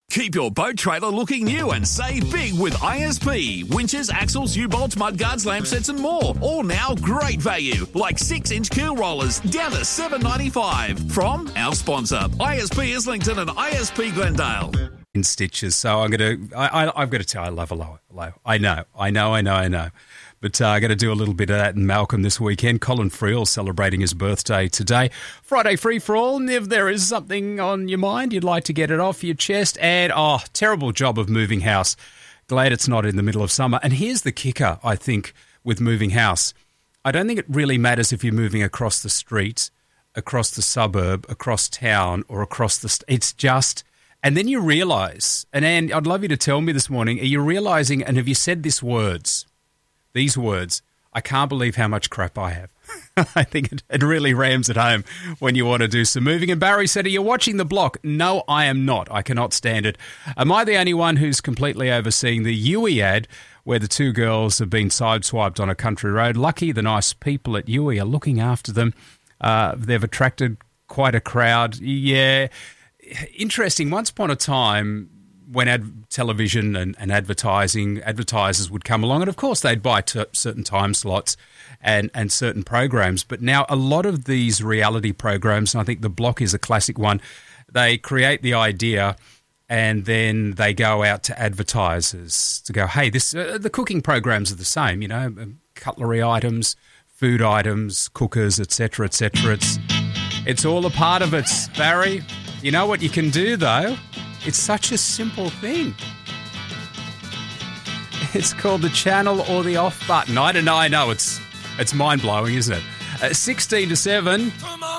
Keep your boat trailer looking new and save big with ISP. Winches, axles, U-bolts, mudguards, lamp sets and more. All now great value, like 6-inch keel rollers down to $7.95. From our sponsor, ISP Islington and ISP Glendale. In stitches, so I've got to tell you, I love a low. I know. But I'm going to do a little bit of that in Malcolm this weekend. Colin Friel celebrating his birthday today. Friday free for all. And if there is something on your mind, you'd like to get it off your chest. And, terrible job of moving house. Glad it's not in the middle of summer. And here's the kicker, I think, with moving house. I don't think it really matters if you're moving across the street, across the suburb, across town, or across the... It's just... And then you realise, and Anne, I'd love you to tell me this morning, are you realising, and have you said these words, I can't believe how much crap I have. I think it really rams it home when you want to do some moving. And Barry said, are you watching The Block? No, I am not. I cannot stand it. Am I the only one who's completely overseeing the Yui ad where the two girls have been sideswiped on a country road? Lucky the nice people at Yui are looking after them. They've attracted quite a crowd. Yeah, interesting. Once upon a time, when television and advertisers would come along, and of course they'd buy certain time slots and certain programs. But now a lot of these reality programs, and I think The Block is a classic one, they create the idea and then they go out to advertisers to go, hey, the cooking programs are the same, cutlery items, food items, cookers, etc., etc. It's all a part of it, Barry. You know what you can do, though? It's such a simple thing. It's called the channel or the off button. I don't know. I know it's mind-blowing, isn't it? 16 to 7.